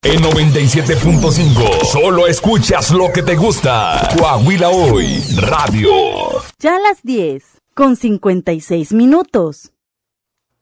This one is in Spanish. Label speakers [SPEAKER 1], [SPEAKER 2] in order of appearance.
[SPEAKER 1] En 97.5, solo escuchas lo que te gusta. Coahuila Hoy, Radio.
[SPEAKER 2] Ya a las 10, con 56 minutos.